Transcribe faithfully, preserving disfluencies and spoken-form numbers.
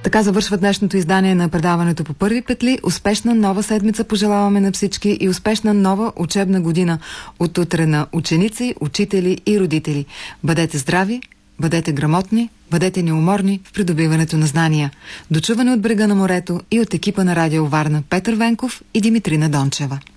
Така завършва днешното издание на предаването по първи петли. Успешна нова седмица пожелаваме на всички и успешна нова учебна година от утре на ученици, учители и родители. Бъдете здрави, бъдете грамотни, бъдете неуморни в придобиването на знания. Дочуване от брега на морето и от екипа на Радио Варна Петър Венков и Димитрина Дончева.